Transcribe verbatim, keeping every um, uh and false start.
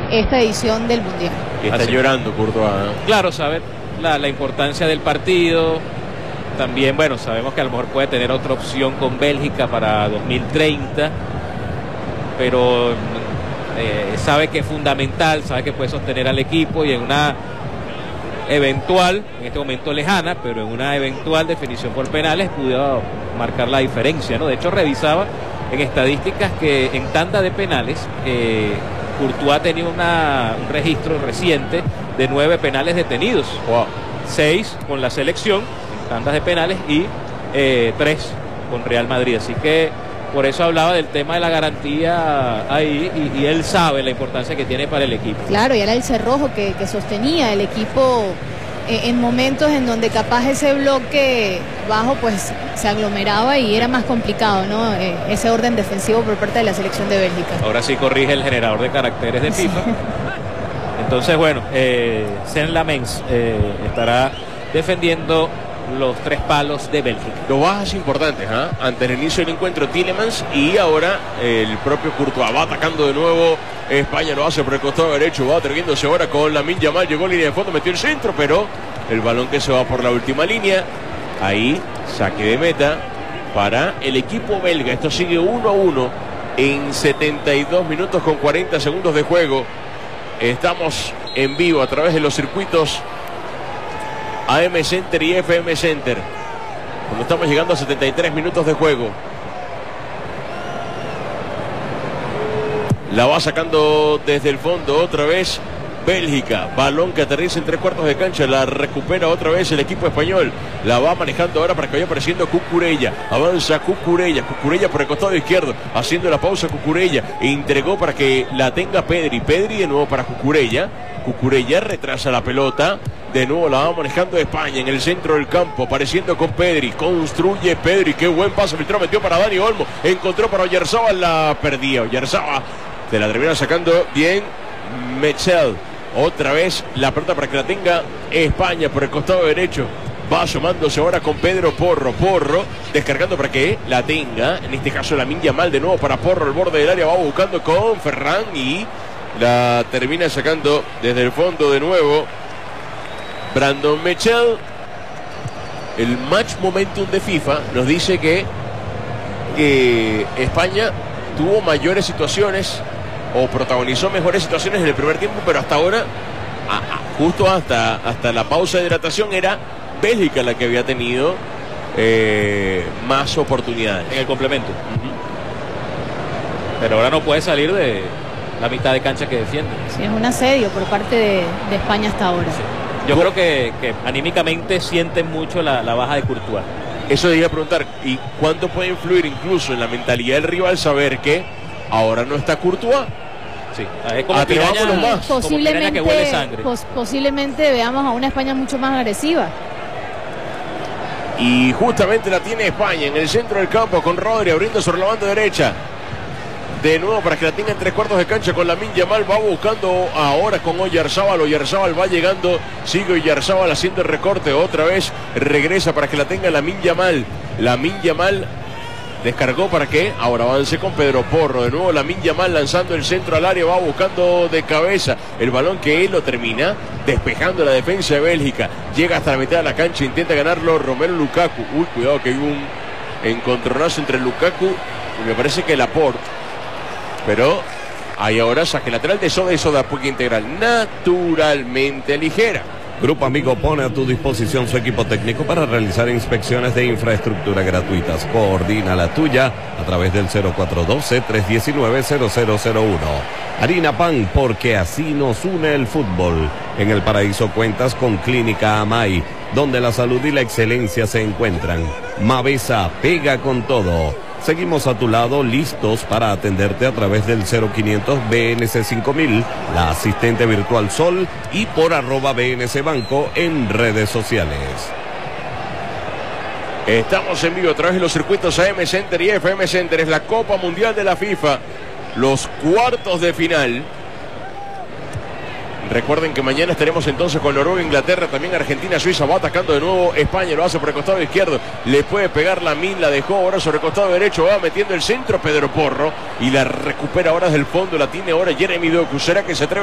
esta edición del Mundial. Y está Así. llorando Courtois, ¿no? Claro, sabe la, la importancia del partido. También, bueno, sabemos que a lo mejor puede tener otra opción con Bélgica para dos mil treinta, pero eh, sabe que es fundamental, sabe que puede sostener al equipo, y en una eventual, en este momento lejana, pero en una eventual definición por penales pudo marcar la diferencia, ¿no? De hecho, revisaba en estadísticas que en tanda de penales eh, Courtois tenía una, un registro reciente de nueve penales detenidos. Wow. Seis con la selección en tandas de penales y eh, tres con Real Madrid. Así que por eso hablaba del tema de la garantía ahí, y, y él sabe la importancia que tiene para el equipo. Claro, y era el cerrojo que, que sostenía el equipo eh, en momentos en donde capaz ese bloque bajo pues se aglomeraba y era más complicado, ¿no? Eh, ese orden defensivo por parte de la selección de Bélgica. Ahora sí corrige el generador de caracteres de FIFA. Entonces, bueno, eh, Sen Lamens eh, estará defendiendo los tres palos de Bélgica. Dos bajas importantes, ¿eh? Ante el inicio del encuentro Tielemans, y ahora el propio Courtois va atacando de nuevo. España lo hace por el costado derecho, va atreviéndose ahora con Lamine Yamal, llegó a línea de fondo, metió el centro, pero el balón que se va por la última línea. Ahí, saque de meta para el equipo belga. Esto sigue uno a uno en setenta y dos minutos con cuarenta segundos de juego. Estamos en vivo a través de los circuitos A M Center y F M Center, cuando estamos llegando a setenta y tres minutos de juego. La va sacando desde el fondo otra vez Bélgica. Balón que aterriza en tres cuartos de cancha. La recupera otra vez el equipo español. La va manejando ahora para que vaya apareciendo Cucurella. Avanza Cucurella. Cucurella por el costado izquierdo, haciendo la pausa Cucurella. Entregó para que la tenga Pedri. Pedri de nuevo para Cucurella. Cucurella retrasa la pelota. De nuevo la va manejando España en el centro del campo, apareciendo con Pedri. Construye Pedri. Qué buen paso filtró, metió para Dani Olmo. Encontró para Oyarzabal, la perdía Oyarzabal. Se la termina sacando bien Metzel. Otra vez la pelota para que la tenga España por el costado derecho. Va asomándose ahora con Pedro Porro. Porro descargando para que la tenga. En este caso Lamine Yamal de nuevo para Porro. El borde del área va buscando con Ferran y la termina sacando desde el fondo de nuevo Brandon Metzel. El match momentum de FIFA nos dice que, que España tuvo mayores situaciones o protagonizó mejores situaciones en el primer tiempo, pero hasta ahora, a, a, justo hasta, hasta la pausa de hidratación, era Bélgica la que había tenido eh, más oportunidades. En el complemento. Uh-huh. Pero ahora no puede salir de la mitad de cancha que defiende. Sí, es un asedio por parte de, de España hasta ahora. Sí. Yo creo que, que anímicamente sienten mucho la, la baja de Courtois. Eso te iba a preguntar, ¿y cuánto puede influir incluso en la mentalidad del rival saber que ahora no está Courtois? Sí, es como Atrevámonos piraña, más. Posiblemente, como que huele sangre. pos, posiblemente veamos a una España mucho más agresiva. Y justamente la tiene España en el centro del campo con Rodri abriendo sobre la banda derecha. De nuevo para que la tenga en tres cuartos de cancha con Lamine Yamal. Va buscando ahora con Oyarzabal. Oyarzabal va llegando. Sigue Oyarzabal haciendo el recorte. Otra vez regresa para que la tenga Lamine Yamal. Lamine Yamal descargó para que ahora avance con Pedro Porro. De nuevo Lamine Yamal lanzando el centro al área. Va buscando de cabeza el balón que él lo termina despejando la defensa de Bélgica. Llega hasta la mitad de la cancha. Intenta ganarlo Romelu Lukaku. Uy, cuidado que hay un encontronazo entre Lukaku y me parece que Laporte. Pero hay ahora saque lateral de Soda y Soda Puig Integral, naturalmente ligera. Grupo Amigo pone a tu disposición su equipo técnico para realizar inspecciones de infraestructura gratuitas. Coordina la tuya a través del cero cuatro uno dos, tres uno nueve, cero cero cero uno. Harina Pan, porque así nos une el fútbol. En el Paraíso cuentas con Clínica Amay, donde la salud y la excelencia se encuentran. Mavesa, pega con todo. Seguimos a tu lado, listos para atenderte a través del cero quinientos B N C cinco mil, la asistente virtual Sol, y por arroba B N C Banco en redes sociales. Estamos en vivo a través de los circuitos A M Center y F M Center. Es la Copa Mundial de la FIFA, los cuartos de final. Recuerden que mañana estaremos entonces con Noruega, Inglaterra, también Argentina, Suiza. Va atacando de nuevo España, lo hace por el costado izquierdo. Le puede pegar Lamine, la dejó ahora sobre el costado derecho. Va metiendo el centro Pedro Porro y la recupera ahora desde el fondo. La tiene ahora Jeremy Doku. ¿Será que se atreve